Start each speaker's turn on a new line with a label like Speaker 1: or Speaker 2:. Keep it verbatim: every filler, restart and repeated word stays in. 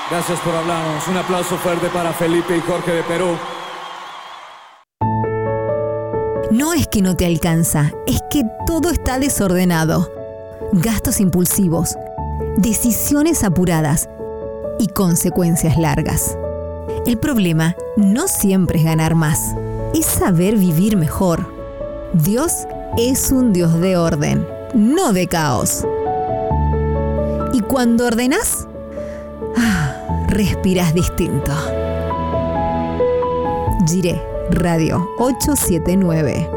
Speaker 1: Gracias por hablarnos. Un aplauso fuerte para Felipe y Jorge de Perú.
Speaker 2: No es que no te alcanza, es que todo está desordenado. Gastos impulsivos, decisiones apuradas y consecuencias largas. El problema no siempre es ganar más, es saber vivir mejor. Dios es un Dios de orden, no de caos. Y cuando ordenás, ah, respirás distinto. Jiré Radio ochocientos setenta y nueve.